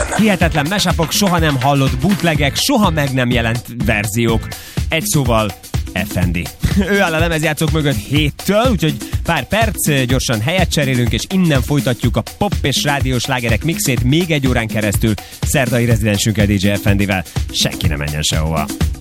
Hihetetlen mashup-ok, soha nem hallott bootlegek, soha meg nem jelent verziók. Egy szóval FND. Ő áll a lemezjátszók mögött 7-től, úgyhogy pár perc, gyorsan helyet cserélünk, és innen folytatjuk a pop és rádiós slágerek mixét még 1 órán keresztül szerdai rezidensünkkel, DJ FND-vel. Senki ne menjen sehova.